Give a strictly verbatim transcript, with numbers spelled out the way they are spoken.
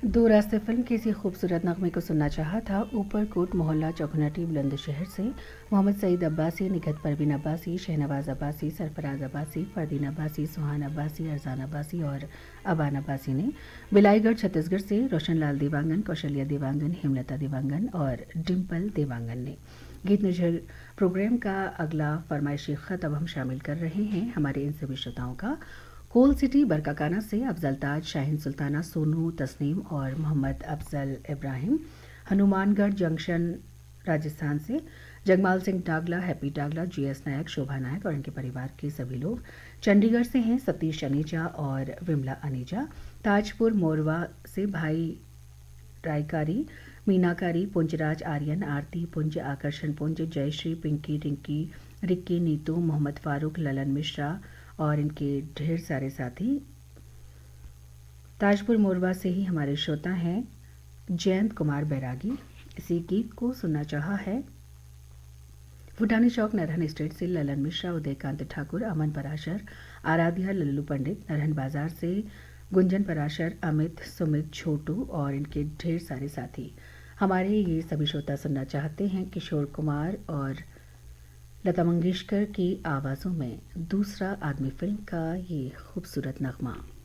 दो रास्ते फिल्म के इसी खूबसूरत नगमे को सुनना चाहा था। ऊपरकोट मोहल्ला चौखनाटी बुलंदशहर से मोहम्मद सईद अब्बासी, निगहत परवीन अब्बासी, शहनवाज अब्बासी, सरफराज अब्बासी, फरदीन अब्बासी, सुहान अब्बासी, अरजान अब्बासी और अबान अब्बासी ने। बिलाईगढ़ छत्तीसगढ़ से रोशन लाल देवांगन, कौशल्या देवांगन, हेमलता देवांगन और डिम्पल देवांगन ने। गीत नजर प्रोग्राम का अगला फरमाइशी खत अब हम शामिल कर रहे हैं हमारे इन सभी श्रोताओं का। कोल सिटी बरकाकाना से अफजल ताज, शाहीन सुल्ताना, सोनू तस्नीम और मोहम्मद अफजल इब्राहिम। हनुमानगढ़ जंक्शन राजस्थान से जगमाल सिंह डागला, हैप्पी डागला, जीएस नायक, शोभा नायक और इनके परिवार के सभी लोग। चंडीगढ़ से हैं सतीश अनीजा और विमला अनीजा। ताजपुर मोरवा से भाई रायकारी, मीनाकारी, पुंजराज आर्यन, आरती पुंज, आकर्षण पुंज, जयश्री, पिंकी, रिंकी, रिक्की, नीतू, मोहम्मद फारूक, ललन मिश्रा और इनके ढेर सारे साथी। ताजपुर मोरवा से ही हमारे श्रोता हैं जयंत कुमार बैरागी। इसी गीत को सुनना चाहा है फुटानी चौक नरहन स्टेट से ललन मिश्रा, उदयकांत ठाकुर, अमन पराशर, आराध्या, लल्लू पंडित। नरहन बाजार से गुंजन पराशर, अमित, सुमित, छोटू और इनके ढेर सारे साथी। हमारे ये सभी श्रोता सुनना चाहते हैं किशोर कुमार और लता मंगेशकर की आवाज़ों में दूसरा आदमी फिल्म का ये खूबसूरत नगमा।